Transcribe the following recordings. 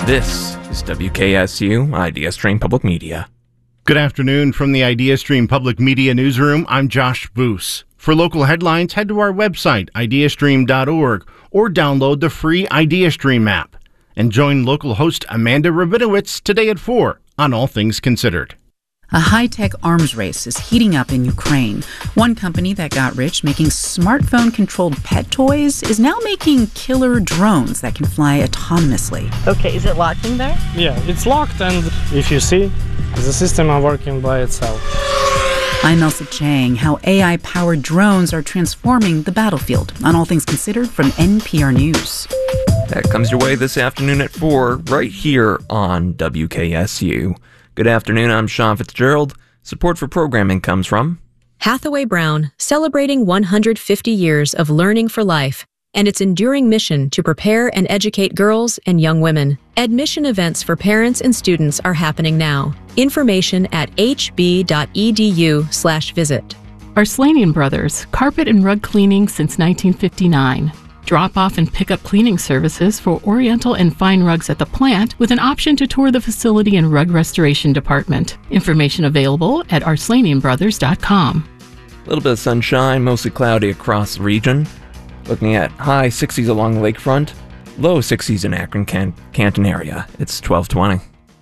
This is WKSU IdeaStream Public Media. Good afternoon from the IdeaStream Public Media Newsroom. I'm Josh Boos. For local headlines, head to our website, ideastream.org, or download the free IdeaStream app. And join local host Amanda Rabinowitz today at 4 on All Things Considered. A high-tech arms race is heating up in Ukraine. One company that got rich making smartphone-controlled pet toys is now making killer drones that can fly autonomously. Okay, is it locked in there? Yeah, it's locked, and if you see, the system is working by itself. I'm Elsa Chang. How AI-powered drones are transforming the battlefield on All Things Considered from NPR News. That comes your way this afternoon at 4, right here on WKSU. Good afternoon, I'm Sean Fitzgerald. Support for programming comes from Hathaway Brown, celebrating 150 years of learning for life and its enduring mission to prepare and educate girls and young women. Admission events for parents and students are happening now. Information at hb.edu/visit. Arslanian Brothers, carpet and rug cleaning since 1959. Drop-off and pick-up cleaning services for Oriental and fine rugs at the plant with an option to tour the facility and rug restoration department. Information available at arslanianbrothers.com. a little bit of sunshine, mostly cloudy across the region. Looking at high 60s along the lakefront, low 60s in Akron, Canton area. It's 12:20.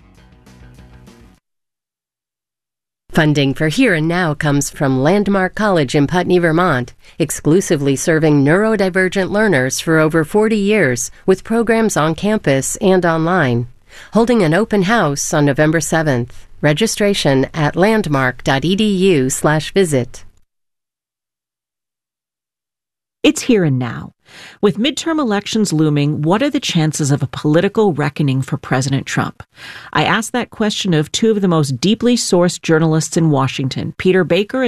Funding for Here and Now comes from Landmark College in Putney, Vermont, exclusively serving neurodivergent learners for over 40 years with programs on campus and online. Holding an open house on November 7th. Registration at landmark.edu/visit. It's Here and Now. With midterm elections looming, what are the chances of a political reckoning for President Trump? I asked that question of two of the most deeply sourced journalists in Washington, Peter Baker